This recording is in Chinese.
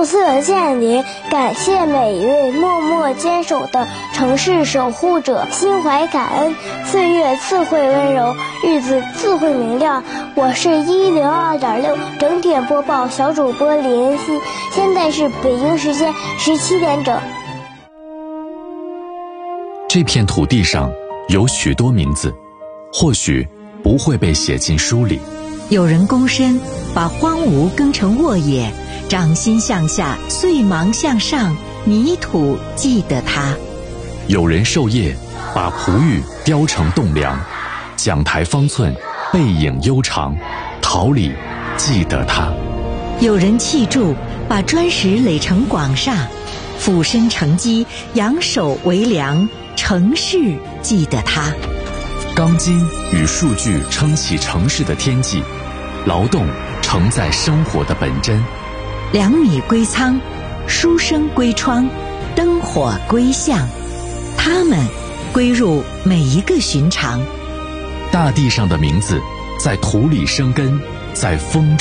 暮色渐临，感谢每一位默默坚守的城市守护者，心怀感恩，岁月自会温柔，日子自会明亮。我是102.6整点播报小主播李恩熙，现在是北京时间17点整。 这片土地上有许多名字，或许不会被写进书里。 有人躬身把荒芜耕成沃野，掌心向下，碎芒向上，泥土记得它。 有人授业把璞玉雕成栋梁，讲台方寸，背影悠长，桃李记得它。 有人砌筑把砖石垒成广厦，俯身承基，仰首为梁，城市记得它。 钢筋与数据撑起城市的天际，劳动承载生活的本真。 2米归仓，书生归窗，灯火归巷，它们归入每一个寻常。 大地上的名字在土里生根，在风中